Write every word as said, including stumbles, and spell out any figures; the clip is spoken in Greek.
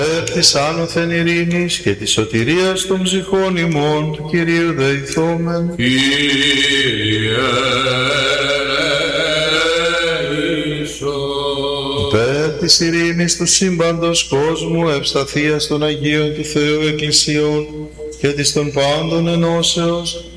Υπέρ της άνωθεν ειρήνης και της σωτηρίας των ψυχών ημών του Κυρίου δεηθόμεν. Κύριε ελέησον. Υπέρ της ειρήνης του σύμπαντος κόσμου, ευσταθίας των Αγίων του Θεού Εκκλησιών και της των πάντων ενώσεως,